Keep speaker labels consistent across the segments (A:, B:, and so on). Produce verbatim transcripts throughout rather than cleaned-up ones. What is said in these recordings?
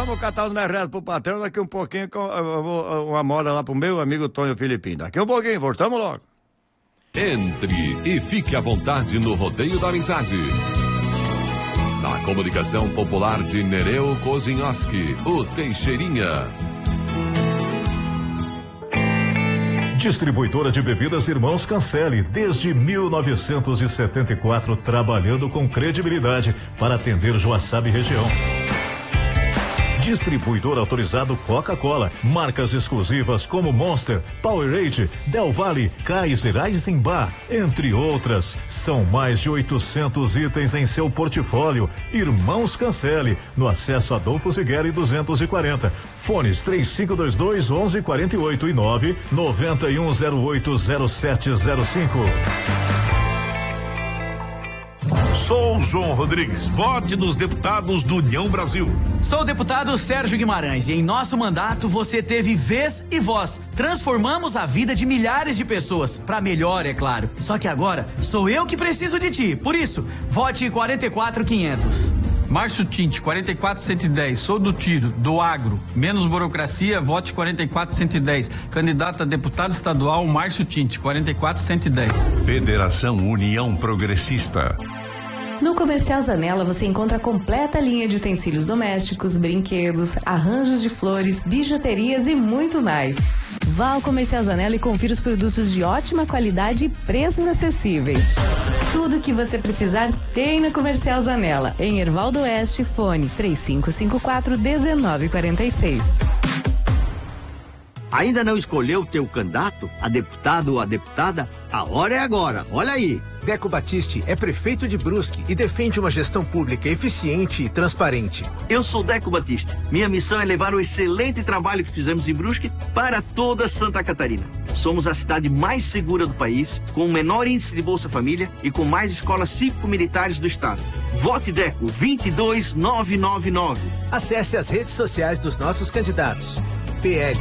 A: vou catar os meus reais pro patrão, daqui um pouquinho eu vou uma moda lá pro meu amigo Tonho Filipinho. Daqui um pouquinho, voltamos logo.
B: Entre e fique à vontade no Rodeio da Amizade. Na comunicação popular de Nereu Kozinhoski, o Teixeirinha.
C: Distribuidora de bebidas Irmãos Cancele, desde mil novecentos e setenta e quatro, trabalhando com credibilidade para atender Joaçaba e região. Distribuidor autorizado Coca-Cola, marcas exclusivas como Monster, Powerade, Del Valle, Kaiser, Eisenbach, entre outras. São mais de oitocentos itens em seu portfólio. Irmãos Cancele, no acesso Adolfo Zigueri duzentos e quarenta. Fones três cinco dois dois, onze quarenta e oito e nove nove um zero oito zero sete zero cinco.
D: Sou João Rodrigues, vote nos deputados do União Brasil.
E: Sou o deputado Sérgio Guimarães e em nosso mandato você teve vez e voz. Transformamos a vida de milhares de pessoas, pra melhor, é claro. Só que agora sou eu que preciso de ti, por isso, vote quarenta e quatro quinhentos.
F: Márcio Tinte, quarenta e quatro cento e dez, sou do tiro, do agro, menos burocracia, vote quarenta e quatro cento e dez. Candidato a deputado estadual, Márcio Tinte, quarenta e quatro cento e dez.
D: Federação União Progressista.
G: No Comercial Zanella você encontra a completa linha de utensílios domésticos, brinquedos, arranjos de flores, bijuterias e muito mais. Vá ao Comercial Zanella e confira os produtos de ótima qualidade e preços acessíveis. Tudo o que você precisar tem no Comercial Zanella. Em Hervaldo Oeste, fone três cinco cinco quatro, um nove quatro seis.
H: Ainda não escolheu o teu candidato, a deputado ou a deputada? A hora é agora, olha aí.
I: Deco Batiste é prefeito de Brusque e defende uma gestão pública eficiente e transparente.
J: Eu sou Deco Batiste. Minha missão é levar o excelente trabalho que fizemos em Brusque para toda Santa Catarina. Somos a cidade mais segura do país, com o menor índice de Bolsa Família e com mais escolas cívico-militares do estado. Vote Deco dois dois nove nove nove.
I: Acesse as redes sociais dos nossos candidatos. P L.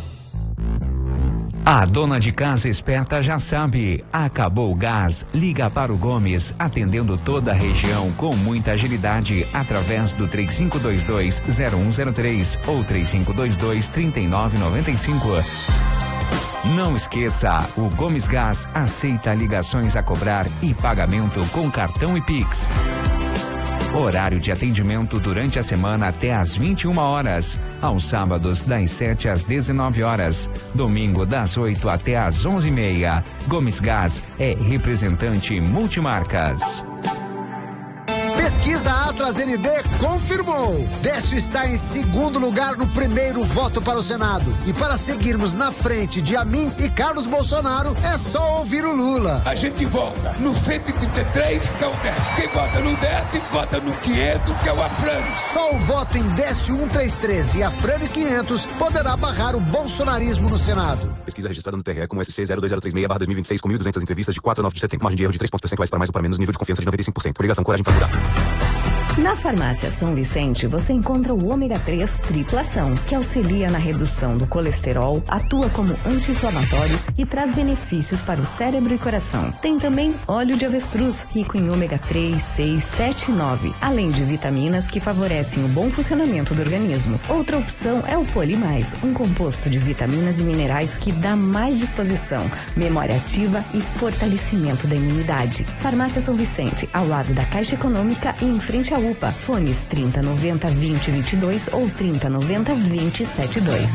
K: A dona de casa esperta já sabe, acabou o gás, liga para o Gomes, atendendo toda a região com muita agilidade, através do três cinco dois dois, zero um zero três ou três cinco dois dois, três nove nove cinco. Não esqueça, o Gomes Gás aceita ligações a cobrar e pagamento com cartão e Pix. Horário de atendimento durante a semana até às vinte e uma horas. Aos sábados, das sete às dezenove horas. Domingo, das oito até às onze e meia. Gomes Gás é representante multimarcas.
L: Pesquisa Atlas N D confirmou. Décio está em segundo lugar no primeiro voto para o Senado. E para seguirmos na frente de Amin e Carlos Bolsonaro, é só ouvir o Lula.
M: A gente vota no cento e trinta e três, que é o Décio. Quem vota no Décio, vota no quinhentos, que é o Afrânio.
L: Só o voto em Décio cento e trinta e três e Afrânio quinhentos poderá barrar o bolsonarismo no Senado.
N: Pesquisa registrada no T R E com S C zero dois zero três seis barra dois mil e vinte e seis com mil e duzentas entrevistas de quatro a nove de setembro. Margem de erro de três pontos percentuais para mais ou para menos. Nível de confiança de noventa e cinco por cento. Obrigação, coragem para mudar.
G: Na Farmácia São Vicente, você encontra o ômega três triplação, que auxilia na redução do colesterol, atua como anti-inflamatório e traz benefícios para o cérebro e coração. Tem também óleo de avestruz, rico em ômega três, seis, sete e nove, além de vitaminas que favorecem o bom funcionamento do organismo. Outra opção é o Polimais, um composto de vitaminas e minerais que dá mais disposição, memória ativa e fortalecimento da imunidade. Farmácia São Vicente, ao lado da Caixa Econômica e em frente à U P A. Fones trinta noventa, vinte, vinte e dois ou trinta noventa, vinte, setenta e dois.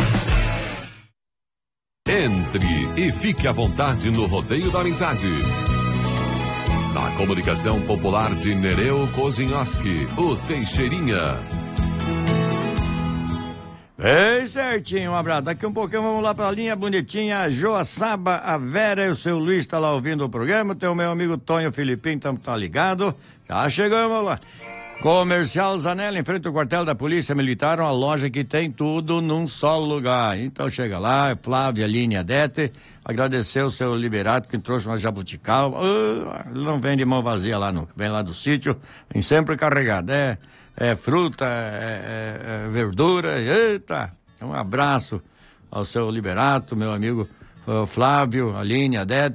B: Entre e fique à vontade no Rodeio da Amizade. Na comunicação popular de Nereu Kozinhoski, o Teixeirinha.
A: Bem certinho, um abraço. Daqui um pouquinho vamos lá pra linha bonitinha, Joaçaba, a Vera e o seu Luiz tá lá ouvindo o programa, tem o meu amigo Tonho Filipinho, tá, tá ligado? Já chegamos lá. Comercial Zanella, em frente ao quartel da Polícia Militar, uma loja que tem tudo num só lugar. Então chega lá, Flávio, Aline e Adete, agradecer o seu Liberato que trouxe uma jabutical. Uh, ele não vem de mão vazia lá, não. Vem lá do sítio, vem sempre carregado. É, é fruta, é, é, é verdura, eita. Um abraço ao seu Liberato, meu amigo uh, Flávio, Aline, Adete.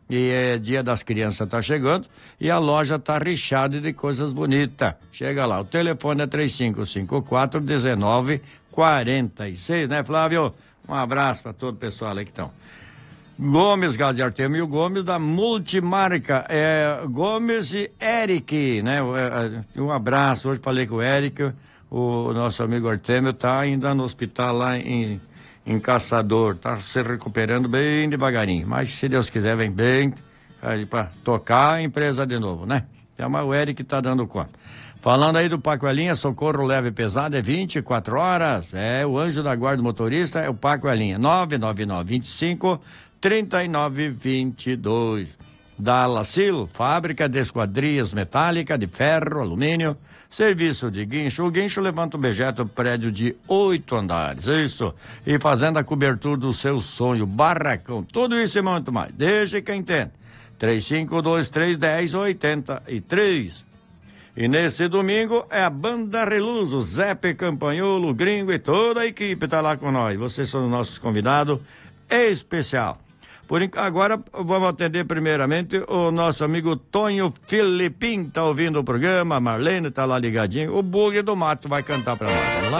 A: E é dia das crianças tá chegando e a loja tá recheada de coisas bonitas. Chega lá, o telefone é três cinco cinco quatro, um nove quatro seis, né, Flávio? Um abraço para todo o pessoal aí que estão. Gomes, Gás de Artemio Gomes, da Multimarca, é, Gomes e Eric, né? Um abraço, hoje falei com o Eric, o nosso amigo Artemio tá ainda no hospital lá em, em Caçador, tá se recuperando bem devagarinho, mas se Deus quiser vem bem para tocar a empresa de novo, né? Mas o Eric tá dando conta. Falando aí do Pacoelinha, socorro leve e pesado é vinte e quatro horas, é o anjo da guarda motorista, é o Pacoelinha, nove nove nove, vinte e cinco, trinta e nove, vinte e dois. Da Lacilo, fábrica de esquadrias metálica de ferro, alumínio, serviço de guincho. O guincho levanta o objeto prédio de oito andares, isso. E fazendo a cobertura do seu sonho, barracão, tudo isso e muito mais. Deixa quem entende. três cinco dois três, dez, oitenta e três. E nesse domingo é a Banda Reluso, Zepe Campanholo, Gringo e toda a equipe tá lá com nós. Vocês são os nossos convidados especial. Por agora, vamos atender primeiramente o nosso amigo Tonho Filipim, tá ouvindo o programa, a Marlene tá lá ligadinho, o Bug do Mato vai cantar pra nós. Vamos lá?